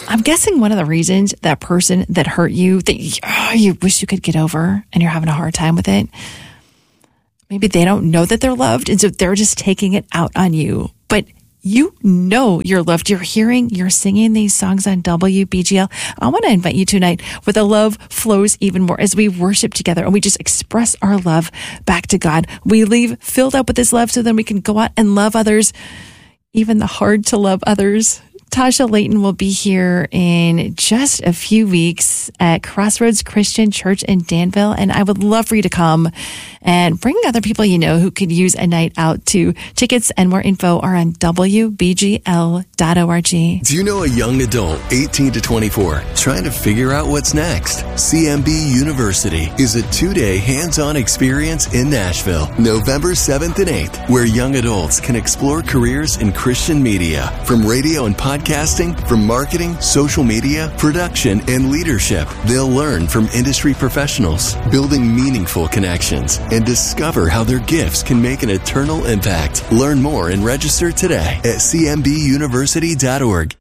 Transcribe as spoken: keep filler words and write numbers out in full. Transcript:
I'm guessing one of the reasons that person that hurt you, that you, oh, you wish you could get over and you're having a hard time with it, maybe they don't know that they're loved, and so they're just taking it out on you. But you know you're loved. You're hearing, you're singing these songs on W B G L. I want to invite you tonight where the love flows even more as we worship together and we just express our love back to God. We leave filled up with this love so then we can go out and love others, even the hard to love others. Tasha Layton will be here in just a few weeks at Crossroads Christian Church in Danville, and I would love for you to come and bring other people you know who could use a night out too. Tickets and more info are on W B G L dot org. Do you know a young adult, eighteen to twenty-four, trying to figure out what's next? C M B University is a two-day hands-on experience in Nashville, November seventh and eighth, where young adults can explore careers in Christian media, from radio and podcasting, from marketing, social media, production, and leadership. They'll learn from industry professionals, building meaningful connections, and discover how their gifts can make an eternal impact. Learn more and register today at C M B university dot org.